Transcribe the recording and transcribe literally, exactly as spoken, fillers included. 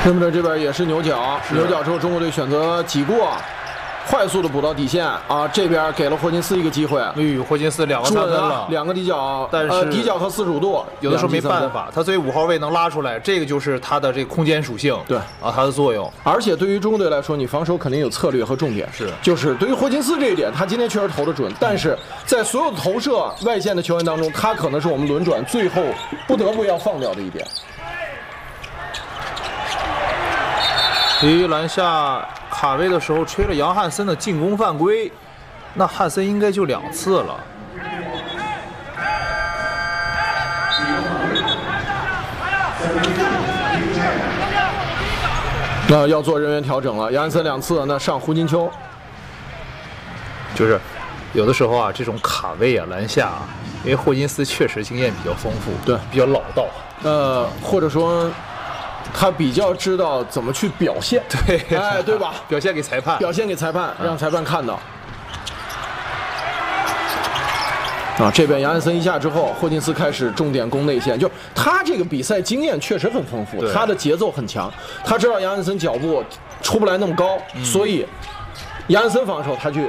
那么这边也是牛角，牛角之后中国队选择挤过。 快速的补到底线啊！这边给了霍金斯一个机会， 与霍金斯两个三分了， 两个底角， 但是、 呃、底角和四十五度， 有的时候没办法，他作为五号位能拉出来，这个就是他的这个空间属性， 对啊，他的作用。 而且对于中国队来说，你防守肯定有策略和重点， 是， 就是对于霍金斯这一点，他今天确实投得准，但是在所有的投射外线的球员当中，他可能是我们轮转最后不得不要放掉的一点。 对于篮下卡位的时候吹了杨汉森的进攻犯规，那汉森应该就两次了。 那要做人员调整了，杨汉森两次，那上胡金秋。 就是有的时候啊，这种卡位啊、篮下啊，因为霍金斯确实经验比较丰富， 对， 比较老道。 呃，或者说。 他比较知道怎么去表现， 对， 哎，对吧？ 表现给裁判， 表现给裁判，让裁判看到。啊，这边杨汉森一下之后，霍金斯开始重点攻内线，就他这个比赛经验确实很丰富，他的节奏很强，他知道杨汉森脚步出不来那么高，嗯、所以杨汉森防守他去